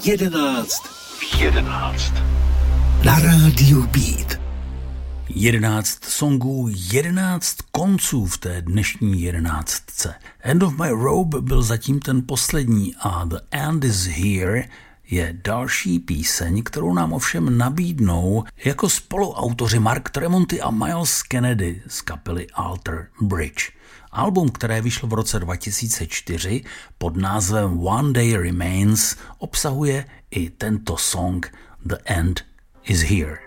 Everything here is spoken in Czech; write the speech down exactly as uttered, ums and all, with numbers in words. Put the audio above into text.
jedenáct v jedenáct. Na rádiu Beat. jedenáct songů, jedenáct konců v té dnešní jedenáctce. End of My Rope byl zatím ten poslední a The End is Here je další píseň, kterou nám ovšem nabídnou jako spoluautoři Mark Tremonti a Miles Kennedy z kapely Alter Bridge. Album, které vyšlo v roce dva tisíce čtyři pod názvem One Day Remains, obsahuje i tento song The End is Here.